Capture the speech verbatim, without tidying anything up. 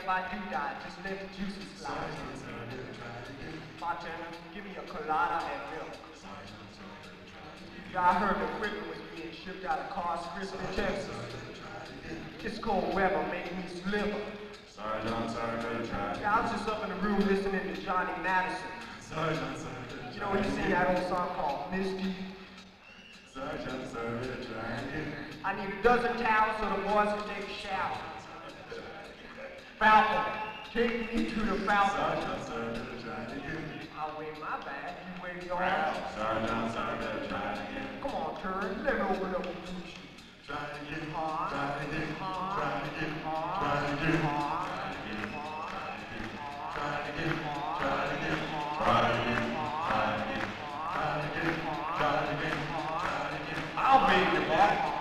if I do die, just let the juices slide. Bartender, give me a colada and milk. Yeah, I heard the equipment was being shipped out of Carson, Crispin, Texas. This cold weather made me sliver. Sorry, John, sorry, better try. Yeah, I was just up in the room listening to Johnny Madison. Sorry, John, sorry, better try. You know, he sing that old song called Misty. Sorry, John, sorry, better try. I need a dozen towels so the boys can take a shower. Falcon, take me to the Falcon. Sorry, John, sorry, better try. I'll wave my bag, you wave yours. Sorry, John, sorry, better try. Come on, turn, let me open up a blue sheet. Try again, Hard, try again, hard, try again, hard, try again, hard, try again, hard, try again, hard, try again, hard, try again, try again, hard, try again, try again, hard, try again. I'll make the boy.